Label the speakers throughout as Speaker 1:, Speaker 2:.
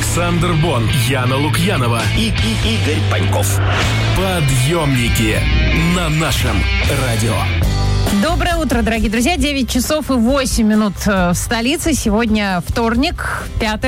Speaker 1: Александр Бон, Яна Лукьянова и Игорь Паньков. Подъемники на нашем радио.
Speaker 2: Доброе утро, дорогие друзья. 9 часов и 8 минут в столице. Сегодня вторник,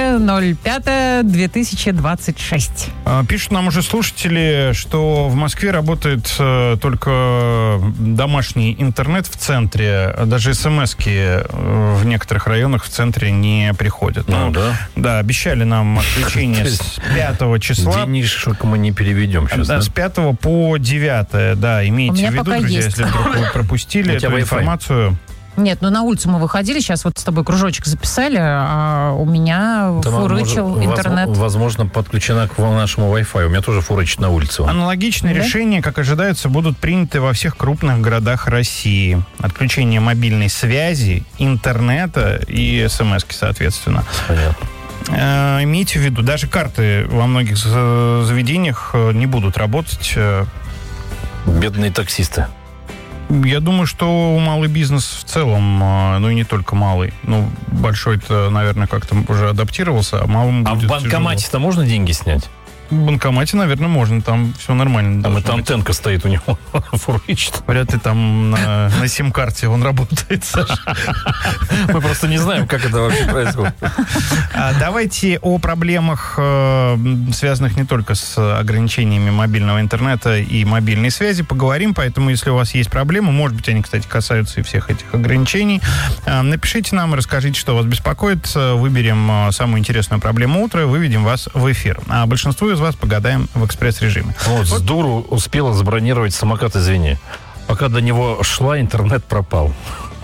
Speaker 2: 5.05.2026.
Speaker 3: Пишут нам уже слушатели, что в Москве работает только домашний интернет в центре. Даже смс-ки в некоторых районах в центре не приходят. Да, обещали нам отключение с 5 числа.
Speaker 4: Денежек мы не переведем сейчас.
Speaker 3: Да, с 5 по 9. Да, имейте в виду, друзья, если вдруг вы пропустили эту информацию.
Speaker 2: Нет, на улицу мы выходили, сейчас вот с тобой кружочек записали, а у меня фурычил интернет.
Speaker 4: Возможно, подключена к нашему Wi-Fi. У меня тоже фурычит на улице.
Speaker 3: Аналогичные решения, как ожидается, будут приняты во всех крупных городах России. Отключение мобильной связи, интернета и смс-ки, соответственно.
Speaker 4: Понятно.
Speaker 3: Имейте в виду, даже карты во многих заведениях не будут работать.
Speaker 4: Бедные таксисты.
Speaker 3: Я думаю, что малый бизнес в целом, ну и не только малый, ну большой-то, наверное, как-то уже адаптировался, а малому будет
Speaker 4: в банкомате-то можно деньги снять?
Speaker 3: В банкомате, наверное, можно, там все нормально.
Speaker 4: Там эта антенка стоит у него, фурычит.
Speaker 3: Вряд ли там на сим-карте он работает, Саша.
Speaker 4: Мы просто не знаем, как это вообще происходит.
Speaker 3: Давайте о проблемах, связанных не только с ограничениями мобильного интернета и мобильной связи, поговорим. Поэтому, если у вас есть проблемы, может быть, они, кстати, касаются и всех этих ограничений, напишите нам и расскажите, что вас беспокоит. Выберем самую интересную проблему утра, выведем вас в эфир. А большинству из вас погадаем в экспресс-режиме.
Speaker 4: Вот с дуру успела забронировать самокат, извини. Пока до него шла, интернет пропал.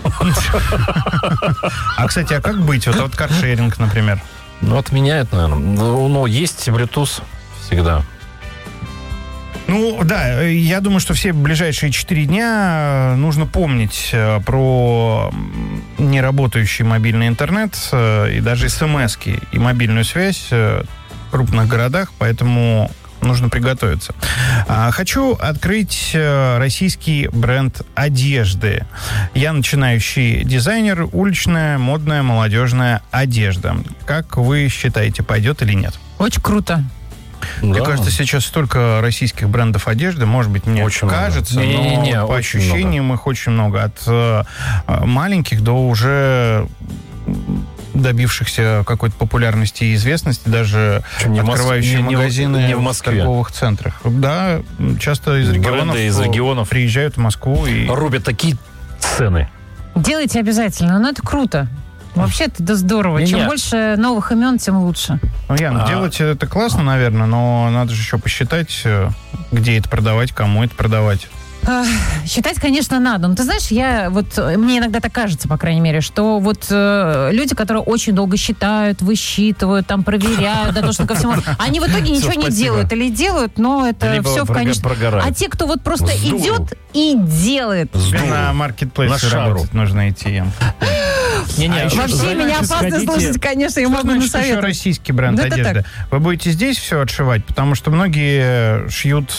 Speaker 3: А, кстати, а как быть? Вот каршеринг, например.
Speaker 4: Ну, отменяет, наверное. Но есть Bluetooth всегда.
Speaker 3: Ну, да, я думаю, что все ближайшие 4 дня нужно помнить про неработающий мобильный интернет и даже смс-ки и мобильную связь в крупных городах, поэтому нужно приготовиться. Хочу открыть российский бренд одежды. Я начинающий дизайнер, уличная, модная, молодежная одежда. Как вы считаете, пойдет или нет?
Speaker 2: Очень круто.
Speaker 3: Мне кажется, сейчас столько российских брендов одежды, может быть, мне очень кажется, но по ощущениям их очень много. От маленьких до уже добившихся какой-то популярности и известности, даже открывающие магазины в торговых центрах. Да, часто из регионов приезжают в Москву и
Speaker 4: рубят такие цены.
Speaker 2: Делайте обязательно, но это круто. Вообще-то да здорово. Чем больше новых имен, тем лучше.
Speaker 3: Ну, Ян, делать это классно, наверное, но надо же еще посчитать, где это продавать, кому это продавать.
Speaker 2: Считать, конечно, надо. Но ты знаешь, мне иногда так кажется, по крайней мере, что вот люди, которые очень долго считают, высчитывают, там проверяют, дотошно ко всему, они в итоге ничего не делают или делают, но это все в конечном... А те, кто вот просто идет и делает.
Speaker 3: На маркетплейсе работать нужно идти, Ян.
Speaker 2: Вообще меня опасно слушать, конечно, я могу насоветовать.
Speaker 3: Еще российский бренд одежды. Вы будете здесь все отшивать, потому что многие шьют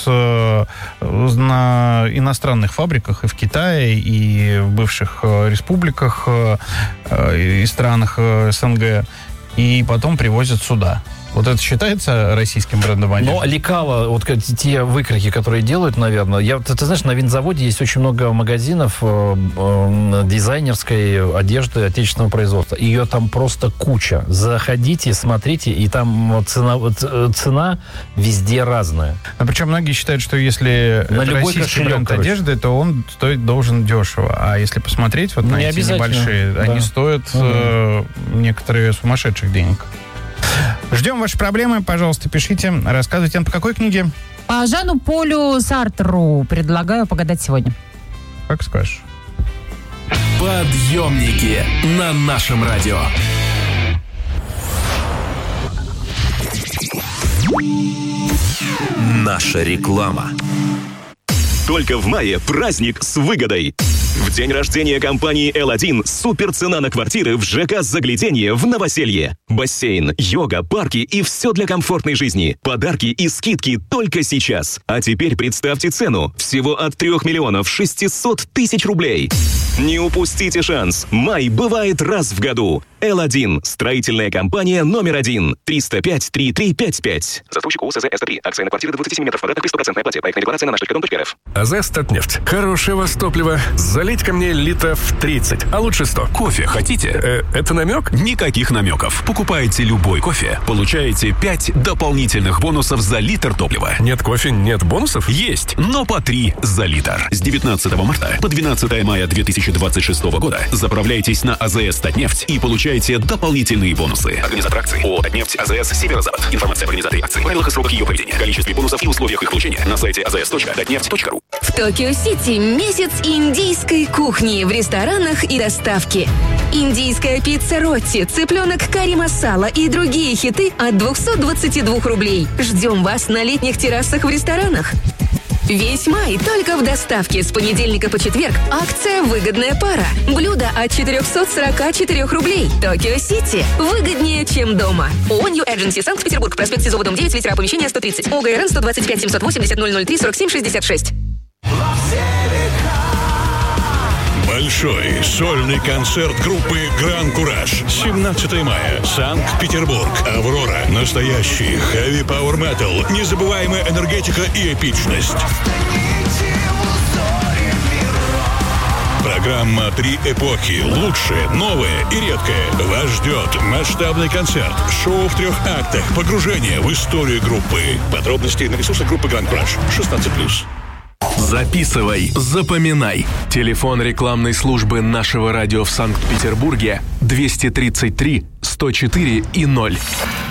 Speaker 3: на иностранных фабриках и в Китае, и в бывших республиках, и странах СНГ, и потом привозят сюда. Вот это считается российским брендом одежды?
Speaker 4: Но лекала, вот те выкройки, которые делают, наверное... Ты знаешь, на винзаводе есть очень много магазинов дизайнерской одежды отечественного производства. Ее там просто куча. Заходите, смотрите, и там цена везде разная.
Speaker 3: А причем многие считают, что если это российский бренд одежды, то он должен дешево. А если посмотреть вот на эти небольшие, они стоят некоторые сумасшедших денег. Ждем ваши проблемы, пожалуйста, пишите, рассказывайте. По какой книге?
Speaker 2: По Жану Полю Сартру предлагаю погадать сегодня.
Speaker 3: Как скажешь.
Speaker 1: Подъемники на нашем радио. Наша реклама.
Speaker 5: Только в мае праздник с выгодой. В день рождения компании L1 супер цена на квартиры в ЖК «Загляденье» в Новоселье. Бассейн, йога, парки и все для комфортной жизни. Подарки и скидки только сейчас. А теперь представьте цену. Всего от 3 600 000 рублей. Не упустите шанс. Май бывает раз в году. L1. Строительная компания номер 1. 305-3355. Застройщик УСЗ СТ3. Акция на квартиры 27 метров квадратных при 100% оплате. Проектная декларация на наш.дом.рф.
Speaker 1: АЗС «Татнефть». Хорошее у вас топливо. Залить ко мне литров 30, а лучше 100.
Speaker 6: Кофе хотите?
Speaker 1: Это намек?
Speaker 6: Никаких намеков. Покупаете любой кофе, получаете 5 дополнительных бонусов за литр топлива.
Speaker 1: Нет кофе, нет бонусов?
Speaker 6: Есть, но по 3 за литр. С 19 марта по 12 мая 2026 года заправляйтесь на АЗС «Татнефть» и получаете дополнительные бонусы. Организатор акции ООО «Татнефть», АЗС «Северо-Запад». Информация об организаторе акции, правилах и сроках ее проведения, количестве бонусов и условиях их получения на сайте azs.tatneft.ru.
Speaker 7: В Токио-Сити месяц индийской кухни в ресторанах и доставке. Индийская пицца Ротти, цыпленок карри масала и другие хиты от 222 рублей. Ждем вас на летних террасах в ресторанах. Весь май только в доставке с понедельника по четверг. Акция «Выгодная пара». Блюдо от 444 рублей. Токио-Сити. Выгоднее, чем дома. ООО «Нью Эдженси», Санкт-Петербург, проспект Сизова, дом 9, литера, помещение 130. ОГРН 125 780 003 47 66.
Speaker 8: Большой сольный концерт группы «Гран Кураж». 17 мая. Санкт-Петербург. «Аврора». Настоящий heavy power metal. Незабываемая энергетика и эпичность. Программа «Три эпохи». Лучшее, новое и редкое. Вас ждет масштабный концерт. Шоу в 3 актах. Погружение в историю группы. Подробности на ресурсах группы «Гран Кураж». 16+.
Speaker 1: Записывай, запоминай. Телефон рекламной службы нашего радио в Санкт-Петербурге 233 104 и 0.